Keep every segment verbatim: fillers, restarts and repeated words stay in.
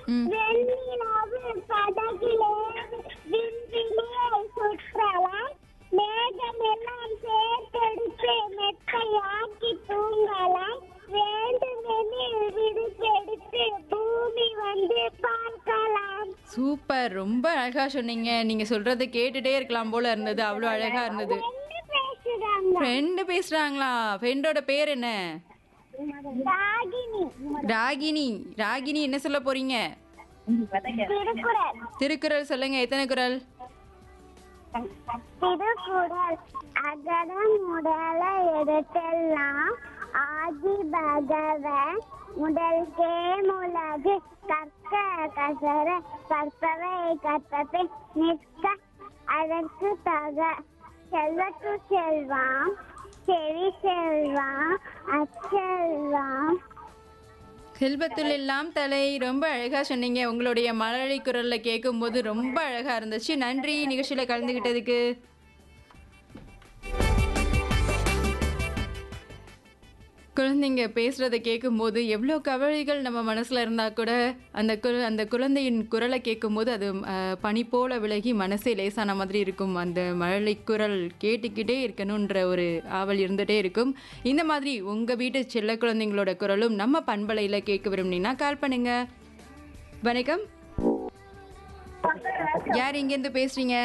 ம். வெண்ணிலவு படகிலே விண்வெளியை சுற்றலாம் மேகமெல்லாம் சேர்த்தெடுத்து மெத்தையாக்கி தூங்கலாம் வேண்டுமெனில் விடுப்பெடுத்து பூமி வந்து பார்க்கலாம். சூப்பர், ரொம்ப அழகா சொன்னீங்க. நீங்க சொல்றத கேட்டுட்டே இருக்கலாம் போல இருந்தது, அவ்வளோ அழகா இருந்தது. ரெண்டு பேசுறாங்க. ஃப்ரெண்டு பேசுறாங்களா? ஃப்ரெண்டோட பேர் என்ன? ராகினி. ராகினி. ராகினி என்ன சொல்ல போறீங்க? திருக்குறள். திருக்குறள் சொல்லுங்க. எத்தனை குறள்? திருக்குறள். அகரம் முதல எழுத்தெல்லாம் ஆதி பகவன் முதல் கேமுலகு கற்க கசர கற்பவை கற்பவை நிற்க அதற்கு தக செல்வத்து செல்வாம் செவி செல்வாம் அச்செல்வாம். செல்வத்துள் எல்லாம் தலை. ரொம்ப அழகா சொன்னீங்க. உங்களுடைய மழலை குரல்ல கேட்கும்போது ரொம்ப அழகா இருந்துச்சு. நன்றி நிகழ்ச்சியில கலந்துகிட்டதுக்கு. குழந்தைங்க பேசுறத கேட்கும்போது எவ்வளோ கவலைகள் நம்ம மனசுல இருந்தா கூட அந்த குர அந்த குழந்தையின் குரலை கேட்கும்போது அது அஹ், பனி போல விலகி மனசே லேசான மாதிரி இருக்கும். அந்த மழலை குரல் கேட்டுக்கிட்டே இருக்கணுன்ற ஒரு ஆவல் இருந்துகிட்டே இருக்கும். இந்த மாதிரி உங்க வீட்டு செல்ல குழந்தைங்களோட குரலும் நம்ம பண்பலையில கேட்க விரும்புனீங்கன்னா கால் பண்ணுங்க. வணக்கம், யார் இங்கேருந்து பேசுறீங்க?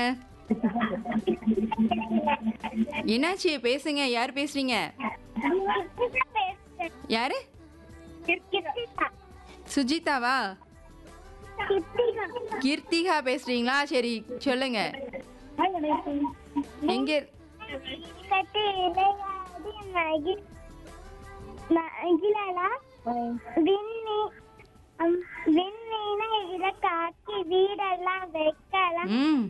என்னாச்சு, பேசுங்க. யார் பேசுறீங்க? யாரு? சுஜிதாவா? கீர்த்திகா பேசுறீங்களா? சரி சொல்லுங்க. எங்க? கட்டி விளையாடி மகி மகிழலாம் விண்ணி விண்மீனை இறக்காக்கி வீடெல்லாம் வைக்கலாம். ம்,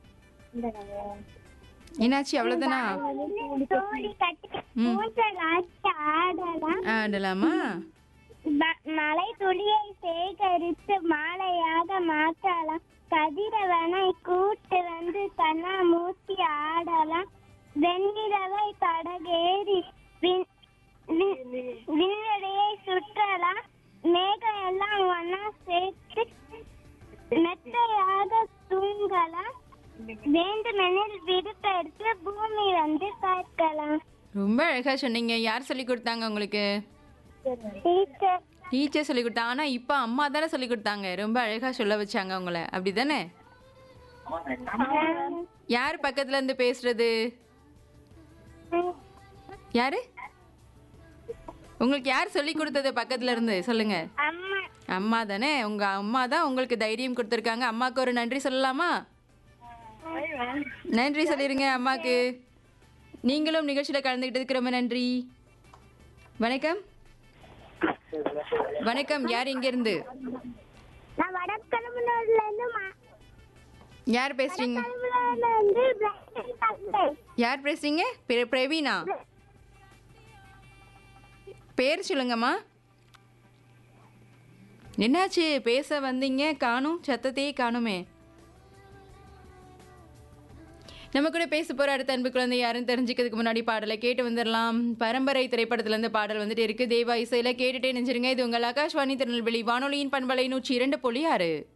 என்னாச்சு, அவ்வளவுதானா? தோழி கட்டி ஊஞ்சல் ஆட்டி ஆடலாம். ஆடலாமா? ம- மழை துளியை சேகரித்து மாலையாக மாற்றலாம். கதிரவனை கூட்டு வந்து கண்ணா மூட்டி ஆடலாம். வெண்ணிலவை படகேறி விண்- விண்- விண்வெளியை சுற்றலாம். மேகம் எல்லாம் ஒன்னா சேர்த்து மெத்தையாக தூங்கலாம். வேண்டுமெனில் விடுப்பெடுத்து பூமி வந்து பார்க்கலாம். ரொம்ப அழகா சொன்னீங்க. யார் சொல்லி கொடுத்தாங்க உங்களுக்கு? டீச்சர். டீச்சர் சொல்லி கொடுத்தாங்க. ஆனா இப்ப அம்மா தானே சொல்லி கொடுத்தாங்க. ரொம்ப அழகா சொல்ல வச்சாங்க உங்களை, அப்படிதானே? யார் பக்கத்துல இருந்து பேசுறது? யாரு உங்களுக்கு யார் சொல்லி கொடுத்தது பக்கத்துல இருந்து? சொல்லுங்க. அம்மா. அம்மா தானே? உங்க அம்மா தான் உங்களுக்கு தைரியம் கொடுத்துருக்காங்க. அம்மாவுக்கு ஒரு நன்றி சொல்லலாமா? நன்றி சொல்லிருங்க அம்மாக்கு. நீங்களும் நிகழ்ச்சியில கலந்துக்கிட்டதுக்கு ரொம்ப நன்றி. வணக்கம். வணக்கம், யார் இங்க இருந்து? நான் வடக்கலமுனூர்ல இருந்து மா- யார் பேசுறீங்க? வடக்கலமுனூர்ல இருந்து பிரான்சிஸ் தந்தை. யார் பேசுறீங்க? பிர- பிரவீனா. பேர் சொல்லுங்கம்மா. என்னாச்சு, பேச வந்தீங்க, காணும், சத்தத்தையே காணுமே. நம்ம கூட பேச போற அடுத்த அன்பு குழந்தை யாருன்னு தெரிஞ்சுக்கிறதுக்கு முன்னாடி பாடலை கேட்டு வந்துடலாம். பரம்பரை திரைப்படத்துல இருந்து பாடல் வந்துட்டு இருக்கு. தேவா இசையில கேட்டுட்டே நெஞ்சிருங்க. இது உங்கள் ஆகாஷ்வாணி திருநெல்வேலி வானொலியின் பண்பலை நூற்றி இரண்டு புள்ளி ஆறு.